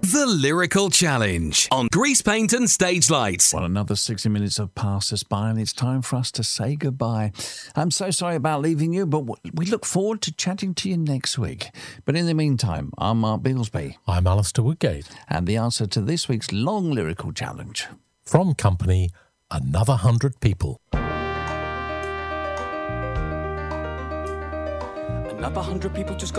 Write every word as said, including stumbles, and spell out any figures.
The Lyrical Challenge on Grease Paint and Stage Lights. Well, another sixty minutes have passed us by and it's time for us to say goodbye. I'm so sorry about leaving you, but we look forward to chatting to you next week. But in the meantime, I'm Mark Biglesby. I'm Alistair Woodgate. And the answer to this week's long lyrical challenge. From company, Another Hundred People. Another hundred people just got